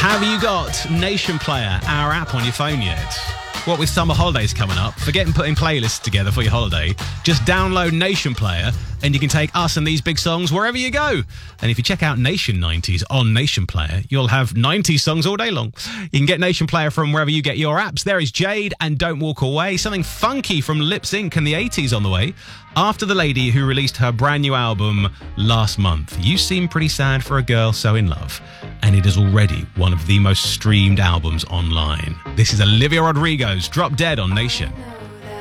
Have you got Nation Player, our app, on your phone yet? What with summer holidays coming up, forget putting playlists together for your holiday. Just download Nation Player and you can take us and these big songs wherever you go. And if you check out Nation 90s on Nation Player, you'll have 90s songs all day long. You can get Nation Player from wherever you get your apps. There is Jade and Don't Walk Away. Something funky from Lip Sync and the 80s on the way. After the lady who released her brand new album last month. You seem pretty sad for a girl so in love. And it is already one of the most streamed albums online. This is Olivia Rodrigo's Drop Dead on Nation.